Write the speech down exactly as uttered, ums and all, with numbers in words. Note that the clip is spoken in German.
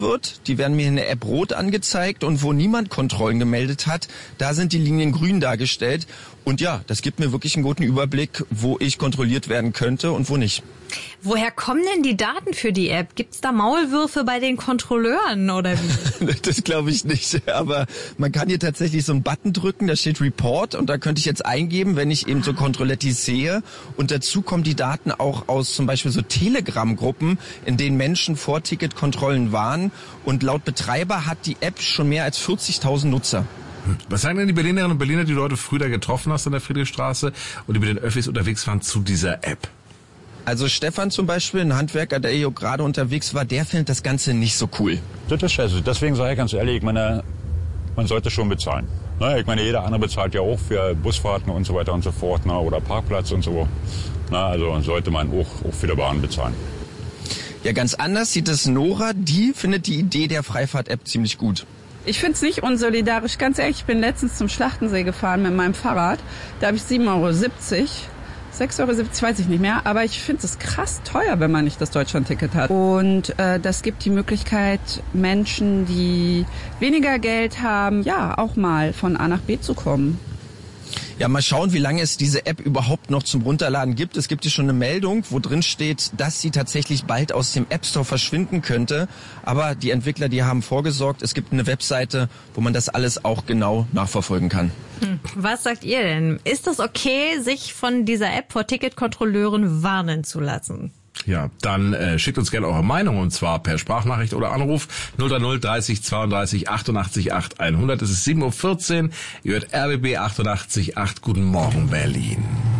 wird, die werden mir in der App rot angezeigt und wo niemand Kontrollen gemeldet hat, da sind die Linien grün dargestellt. Und ja, das gibt mir wirklich einen guten Überblick, wo ich kontrolliert werden könnte und wo nicht. Woher kommen denn die Daten für die App? Gibt's da Maulwürfe bei den Kontrolleuren oder wie? Das glaube ich nicht, aber man kann hier tatsächlich so einen Button drücken, da steht Report und da könnte ich jetzt eingeben, wenn ich eben so Kontrollettis sehe. Und dazu kommen die Daten auch aus zum Beispiel so Telegram-Gruppen, in denen Menschen vor Ticketkontrollen waren. Und laut Betreiber hat die App schon mehr als vierzigtausend Nutzer. Was sagen denn die Berlinerinnen und Berliner, die du heute früh da getroffen hast an der Friedrichstraße und die mit den Öffis unterwegs waren, zu dieser App? Also Stefan zum Beispiel, ein Handwerker, der hier gerade unterwegs war, der findet das Ganze nicht so cool. Das ist scheiße. Deswegen sage ich ganz ehrlich, ich meine, man sollte schon bezahlen. Ne? Ich meine, jeder andere bezahlt ja auch für Busfahrten und so weiter und so fort, ne? Oder Parkplatz und so. Ne? Also sollte man auch, auch für die Bahn bezahlen. Ja, ganz anders sieht es Nora. Die findet die Idee der Freifahrt-App ziemlich gut. Ich finde es nicht unsolidarisch. Ganz ehrlich, ich bin letztens zum Schlachtensee gefahren mit meinem Fahrrad. Da habe ich sieben Euro siebzig. sechs Euro siebzig, weiß ich nicht mehr. Aber ich finde es krass teuer, wenn man nicht das Deutschlandticket hat. Und äh, das gibt die Möglichkeit, Menschen, die weniger Geld haben, ja, auch mal von A nach B zu kommen. Ja, mal schauen, wie lange es diese App überhaupt noch zum Runterladen gibt. Es gibt hier schon eine Meldung, wo drin steht, dass sie tatsächlich bald aus dem App Store verschwinden könnte. Aber die Entwickler, die haben vorgesorgt, es gibt eine Webseite, wo man das alles auch genau nachverfolgen kann. Hm. Was sagt ihr denn? Ist das okay, sich von dieser App vor Ticketkontrolleuren warnen zu lassen? Ja, dann äh, schickt uns gerne eure Meinung und zwar per Sprachnachricht oder Anruf null drei null dreißig zweiunddreißig achtundachtzig acht hundert. Es ist sieben Uhr vierzehn. Ihr hört R B B achtundachtzig Komma acht. Guten Morgen, Berlin.